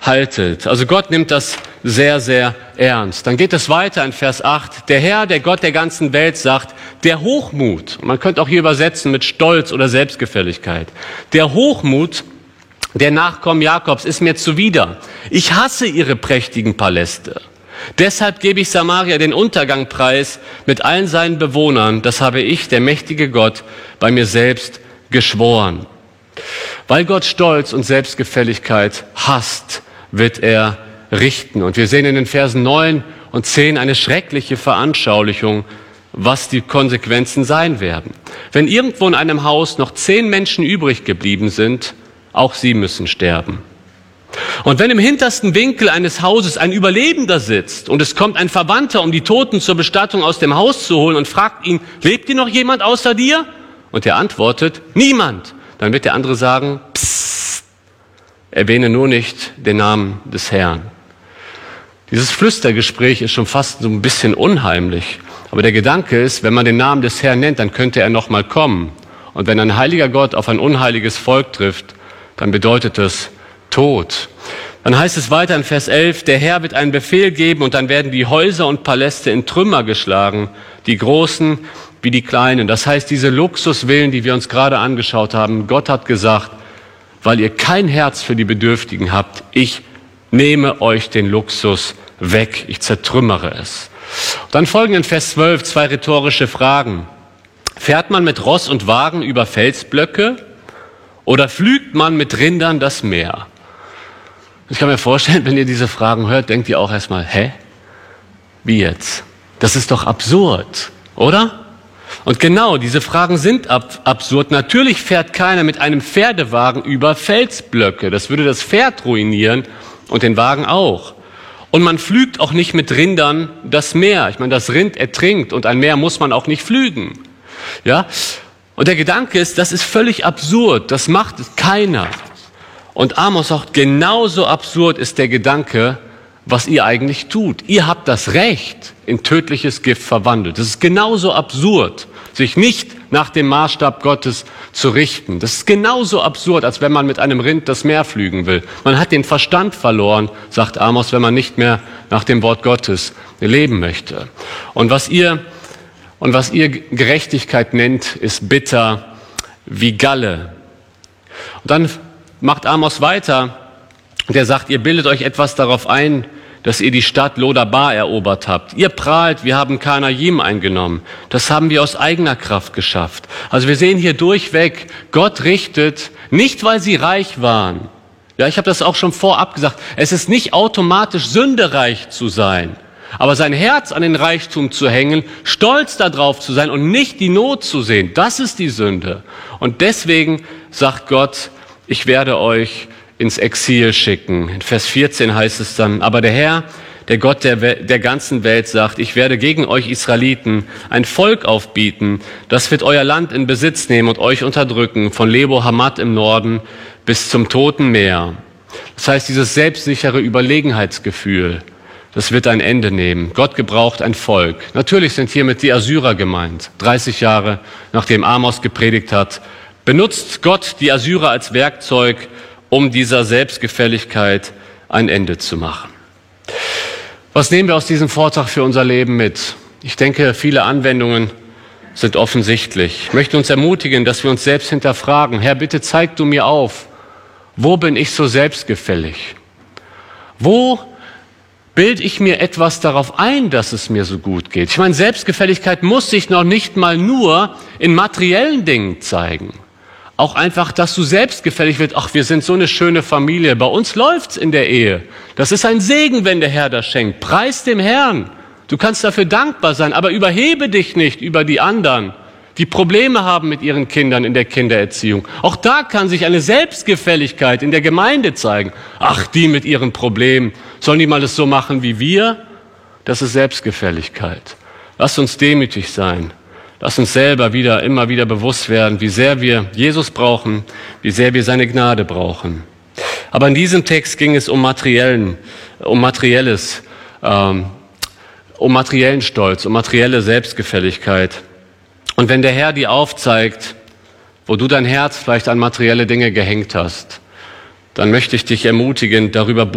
haltet. Also Gott nimmt das sehr, sehr ernst. Dann geht es weiter in Vers 8. Der Herr, der Gott der ganzen Welt, sagt, der Hochmut, man könnte auch hier übersetzen mit Stolz oder Selbstgefälligkeit, der Hochmut der Nachkommen Jakobs ist mir zuwider. Ich hasse ihre prächtigen Paläste. Deshalb gebe ich Samaria den Untergang preis mit allen seinen Bewohnern. Das habe ich, der mächtige Gott, bei mir selbst geschworen. Weil Gott Stolz und Selbstgefälligkeit hasst, wird er richten. Und wir sehen in den Versen 9 und 10 eine schreckliche Veranschaulichung, was die Konsequenzen sein werden. Wenn irgendwo in einem Haus noch 10 Menschen übrig geblieben sind, auch sie müssen sterben. Und wenn im hintersten Winkel eines Hauses ein Überlebender sitzt und es kommt ein Verwandter, um die Toten zur Bestattung aus dem Haus zu holen und fragt ihn, lebt hier noch jemand außer dir? Und er antwortet, niemand. Dann wird der andere sagen, psst, erwähne nur nicht den Namen des Herrn. Dieses Flüstergespräch ist schon fast so ein bisschen unheimlich. Aber der Gedanke ist, wenn man den Namen des Herrn nennt, dann könnte er noch mal kommen. Und wenn ein heiliger Gott auf ein unheiliges Volk trifft, dann bedeutet das Tod. Dann heißt es weiter in Vers 11, der Herr wird einen Befehl geben und dann werden die Häuser und Paläste in Trümmer geschlagen, die Großen wie die Kleinen. Das heißt, diese Luxusvillen, die wir uns gerade angeschaut haben, Gott hat gesagt, weil ihr kein Herz für die Bedürftigen habt, ich nehme euch den Luxus weg, ich zertrümmere es. Dann folgen in Vers 12 2 rhetorische Fragen. Fährt man mit Ross und Wagen über Felsblöcke oder pflügt man mit Rindern das Meer? Ich kann mir vorstellen, wenn ihr diese Fragen hört, denkt ihr auch erstmal, hä? Wie jetzt? Das ist doch absurd, oder? Und genau, diese Fragen sind absurd. Natürlich fährt keiner mit einem Pferdewagen über Felsblöcke. Das würde das Pferd ruinieren und den Wagen auch. Und man pflügt auch nicht mit Rindern das Meer. Ich meine, das Rind ertrinkt und ein Meer muss man auch nicht pflügen. Ja? Und der Gedanke ist, das ist völlig absurd. Das macht keiner. Und Amos sagt, genauso absurd ist der Gedanke, was ihr eigentlich tut. Ihr habt das Recht, in tödliches Gift verwandelt. Das ist genauso absurd, sich nicht nach dem Maßstab Gottes zu richten. Das ist genauso absurd, als wenn man mit einem Rind das Meer pflügen will. Man hat den Verstand verloren, sagt Amos, wenn man nicht mehr nach dem Wort Gottes leben möchte. Und was ihr Gerechtigkeit nennt, ist bitter wie Galle. Und dann macht Amos weiter, der sagt, ihr bildet euch etwas darauf ein, dass ihr die Stadt Lodabar erobert habt. Ihr prahlt, wir haben Kanajim eingenommen. Das haben wir aus eigener Kraft geschafft. Also wir sehen hier durchweg, Gott richtet, nicht weil sie reich waren. Ja, ich habe das auch schon vorab gesagt. Es ist nicht automatisch sündereich zu sein. Aber sein Herz an den Reichtum zu hängen, stolz darauf zu sein und nicht die Not zu sehen, das ist die Sünde. Und deswegen sagt Gott, ich werde euch ins Exil schicken. In Vers 14 heißt es dann, aber der Herr, der Gott der ganzen Welt sagt, ich werde gegen euch Israeliten ein Volk aufbieten, das wird euer Land in Besitz nehmen und euch unterdrücken, von Lebo Hamat im Norden bis zum Toten Meer. Das heißt, dieses selbstsichere Überlegenheitsgefühl, das wird ein Ende nehmen. Gott gebraucht ein Volk. Natürlich sind hiermit die Assyrer gemeint. 30 Jahre nachdem Amos gepredigt hat, benutzt Gott die Assyrer als Werkzeug, um dieser Selbstgefälligkeit ein Ende zu machen. Was nehmen wir aus diesem Vortrag für unser Leben mit? Ich denke, viele Anwendungen sind offensichtlich. Ich möchte uns ermutigen, dass wir uns selbst hinterfragen. Herr, bitte zeig du mir auf, wo bin ich so selbstgefällig? Wo bilde ich mir etwas darauf ein, dass es mir so gut geht? Ich meine, Selbstgefälligkeit muss sich noch nicht mal nur in materiellen Dingen zeigen. Auch einfach, dass du selbstgefällig wirst. Ach, wir sind so eine schöne Familie. Bei uns läuft's in der Ehe. Das ist ein Segen, wenn der Herr das schenkt. Preis dem Herrn. Du kannst dafür dankbar sein, aber überhebe dich nicht über die anderen, die Probleme haben mit ihren Kindern in der Kindererziehung. Auch da kann sich eine Selbstgefälligkeit in der Gemeinde zeigen. Ach, die mit ihren Problemen, sollen die mal das so machen wie wir? Das ist Selbstgefälligkeit. Lass uns demütig sein. Lass uns selber immer wieder bewusst werden, wie sehr wir Jesus brauchen, wie sehr wir seine Gnade brauchen. Aber in diesem Text ging es um materiellen Stolz, um materielle Selbstgefälligkeit. Und wenn der Herr dir aufzeigt, wo du dein Herz vielleicht an materielle Dinge gehängt hast, dann möchte ich dich ermutigen, darüber